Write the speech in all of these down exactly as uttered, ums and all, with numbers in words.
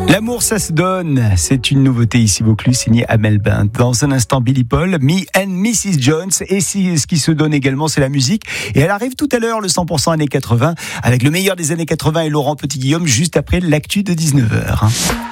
L'amour, ça se donne. C'est une nouveauté ici, Vaucluse, signée Amel Bent. Dans un instant, Billy Paul, Me and missus Jones. Et si, ce qui se donne également, c'est la musique. Et elle arrive tout à l'heure, le cent pour cent années quatre-vingts, avec le meilleur des années quatre-vingts et Laurent Petit-Guillaume, juste après l'actu de dix-neuf heures.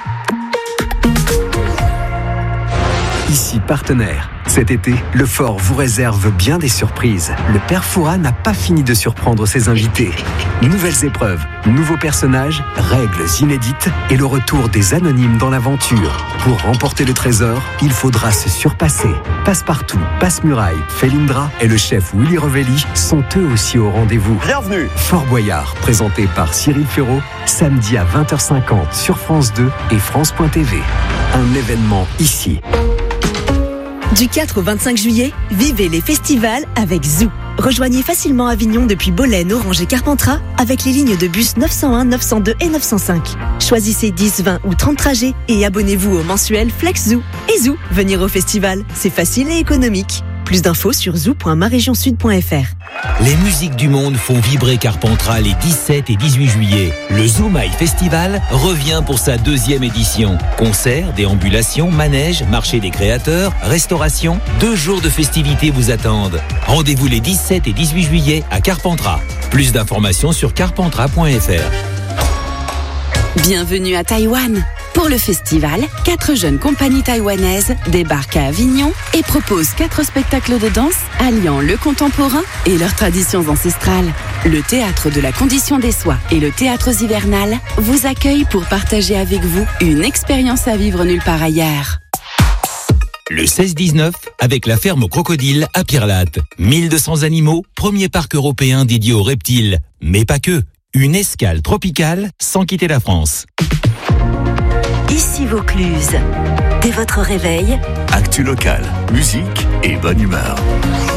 Ici partenaire. Cet été, le Fort vous réserve bien des surprises. Le père Fouras n'a pas fini de surprendre ses invités. Nouvelles épreuves, nouveaux personnages, règles inédites et le retour des anonymes dans l'aventure. Pour remporter le trésor, il faudra se surpasser. Passepartout, Passe-Muraille, Felindra et le chef Willy Revelli sont eux aussi au rendez-vous. Bienvenue. Fort Boyard, présenté par Cyril Ferraud, samedi à vingt heures cinquante sur France deux et France point T V. Un événement ici. Du quatre au vingt-cinq juillet, vivez les festivals avec Zoo. Rejoignez facilement Avignon depuis Bolène, Orange et Carpentras avec les lignes de bus neuf cent un, neuf cent deux et neuf cent cinq. Choisissez dix, vingt ou trente trajets et abonnez-vous au mensuel Flex Zoo. Et Zoo, venir au festival, c'est facile et économique. Plus d'infos sur zoo point ma région sud point f r. Les musiques du monde font vibrer Carpentras les dix-sept et dix-huit juillet. Le Zoomaï Festival revient pour sa deuxième édition. Concerts, déambulations, manèges, marché des créateurs, restauration, deux jours de festivités vous attendent. Rendez-vous les dix-sept et dix-huit juillet à Carpentras. Plus d'informations sur carpentras point f r. Bienvenue à Taïwan. Pour le festival, quatre jeunes compagnies taïwanaises débarquent à Avignon et proposent quatre spectacles de danse alliant le contemporain et leurs traditions ancestrales. Le Théâtre de la Condition des Soies et le Théâtre Hivernal vous accueillent pour partager avec vous une expérience à vivre nulle part ailleurs. Le seize dix-neuf, avec la ferme aux crocodiles à Pirlate. mille deux cents animaux, premier parc européen dédié aux reptiles. Mais pas que. Une escale tropicale sans quitter la France. Ici Vaucluse. Dès votre réveil, Actu locale, musique et bonne humeur.